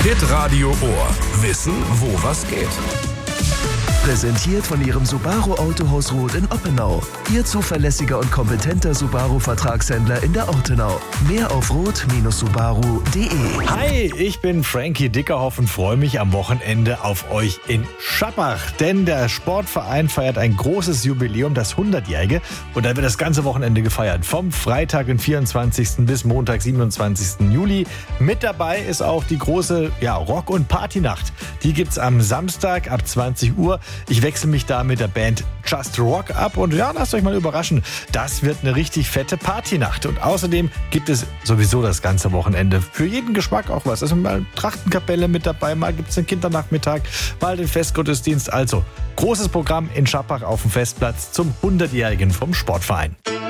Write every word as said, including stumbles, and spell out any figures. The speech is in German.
Hitradio Ohr. Wissen, wo was geht. Präsentiert von Ihrem Subaru Autohaus Roth in Oppenau. Ihr zuverlässiger und kompetenter Subaru-Vertragshändler in der Ortenau. Mehr auf roth Subaru punkt de. Hi, ich bin Frankie Dickerhoff und freue mich am Wochenende auf euch in Schappach. Denn der Sportverein feiert ein großes Jubiläum, das hundertjährige. Und da wird das ganze Wochenende gefeiert. Vom Freitag, den vierundzwanzigsten bis Montag, siebenundzwanzigsten Juli. Mit dabei ist auch die große ja, Rock- und Partynacht. Die gibt's am Samstag ab zwanzig Uhr. Ich wechsle mich da mit der Band Just Rock ab und ja, lasst euch mal überraschen. Das wird eine richtig fette Partynacht. Und außerdem gibt es sowieso das ganze Wochenende für jeden Geschmack auch was. Also mal Trachtenkapelle mit dabei, mal gibt es den Kindernachmittag, mal den Festgottesdienst. Also großes Programm in Schappach auf dem Festplatz zum hundertjährigen vom Sportverein.